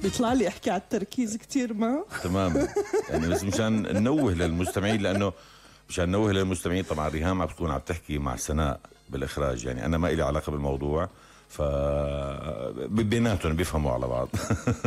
يطلع لي احكي على التركيز كتير ما تماما يعني، بس مشان ننوه للمستمعين، لانه مشان ننوه للمستمعين طبعا ريهام عم تكون عم تحكي مع سناء بالاخراج، يعني انا ما إلي علاقه بالموضوع، ف بيناتهم بيفهموا على بعض.